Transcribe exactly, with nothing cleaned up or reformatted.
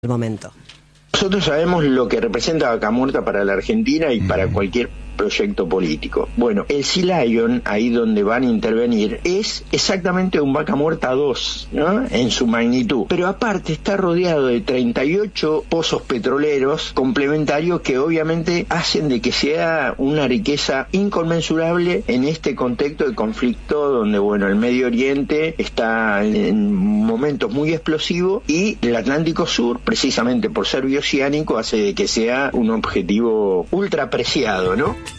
el momento. Nosotros sabemos lo que representa Vaca Muerta para la Argentina y para cualquier proyecto político. Bueno, el Sea Lion, ahí donde van a intervenir, es exactamente un Vaca Muerta dos, ¿no?, en su magnitud. Pero aparte está rodeado de treinta y ocho pozos petroleros complementarios que obviamente hacen de que sea una riqueza inconmensurable en este contexto de conflicto donde, bueno, el Medio Oriente está en momentos muy explosivos y el Atlántico Sur, precisamente por ser bioceánico, hace de que sea un objetivo ultra apreciado, ¿no?